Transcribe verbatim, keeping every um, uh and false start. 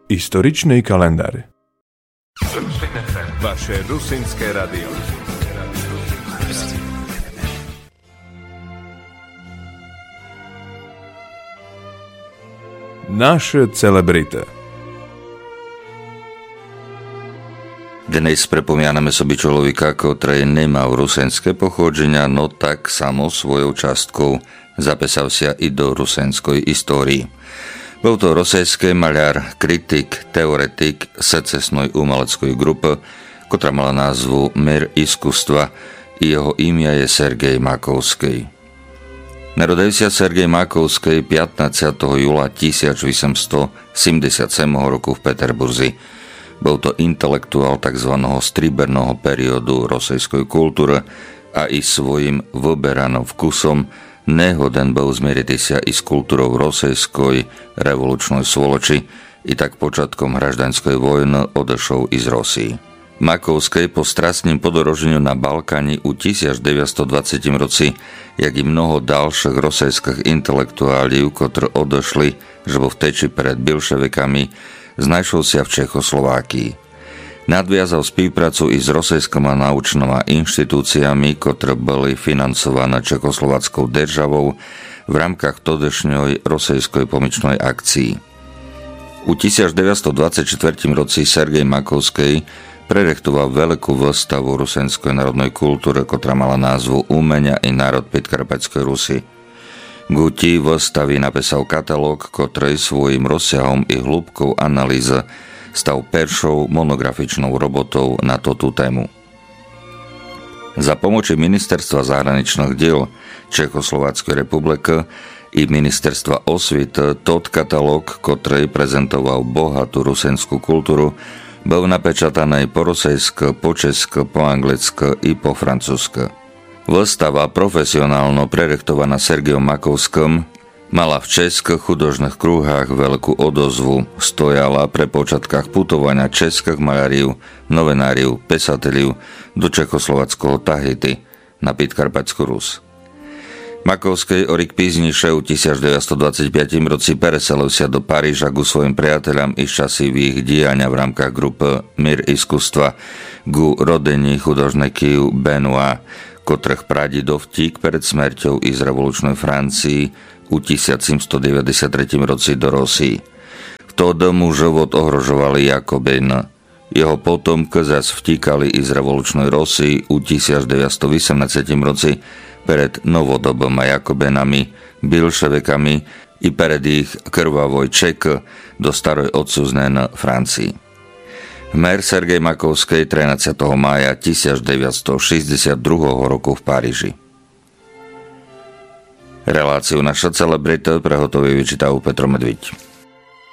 Историчный календарь. Vaše rusínske radio. Naše celebrity. Dnes pripomíname sobie človeka, ktorý nemal rusenské pochodzenia, no tak samo svojou častkou zapísal sa i do rusenskej histórii. Bol to rosejský maľar, kritik, teoretik secesnej umeleckej grupy, ktorá mala názvu Mir iskustva, i jeho imię je Sergej Makovský. Narodil sa Sergej Makovský piatnásťeho júla tisícosemstosedemdesiatsedem roku v Peterburzi. Bol to intelektuál tzv. Striberného periodu rosejskej kultúry a i svojim vyberanom vkusom nehoden bol zmieriť sa i s kultúrou rosejskoj revolučnej svoloči, i tak počiatkom hraždanskej vojny odešol i z Rosii. Makovský po strastním podoroženiu na Balkáni u devätnásťdvadsať roci, jak i mnoho ďalších rosejských intelektuálov, ktorí odošli, že vo vteči pred bilševikami, znašol sa v Čechoslovákii. Nadviazal spoluprácu i s rosejskými naučnými inštitúciami, ktoré boli financované Čechoslovackou državou v rámkach todešňoj rosejskej pomičnej akcii. U devätnásťdvadsaťštyri roci Sergej Makovský prerechtoval veľkú výstavu rusenskej národnej kultúry, ktorá mala názvu Umenia i národ Podkarpatskej Rusy. Guti výstavy napísal katalóg, ktorý svojim rozsahom i hĺbkou analýzy stal peršou monografičnou robotou na túto tému. Za pomoci Ministerstva zahraničných diel Čechoslováckej republiky i Ministerstva osvity tot katalóg, ktorý prezentoval bohatú rusenskú kultúru, bol napečataný po rosejsky, po česky, po anglicky i po francúzsky. Výstava profesionálno prerechtovaná Sergejom Makovským mala v českých chudožných krúhách veľkú odozvu, stojala pre počiatkách putovania českých maľarov, novináriov, pesateľov do Čechoslovackého Tahiti na Podkarpatskú Rus. Makovský o rok píznejšie u devätnásťdvadsaťpäť roci preselil sa do Paríža ku svojim priateľom i časivých diania v rámkach grupy Mir iskustva ku rodení chudožníkov Benoit, ktorých pradedov vtík pred smrťou i z revolučnej Francii u tisícsedemstodeväťdesiattri roci do Rosii. V to domu život ohrožovali Jakobin. Jeho potomky zas vtíkali i z revolučnej Rosii u devätnásťstoosemnásť roci pred novodobými Jakobinami, bilševikami i pred ich krvavoj Čeky do staroj odsúznenej Francii. Mer Sergej Makovský trinásťeho mája devätnásťstošesťdesiatdva roku v Paríži. Reláciu Naša celebrita prehotovil vyčítal Petro Medviť.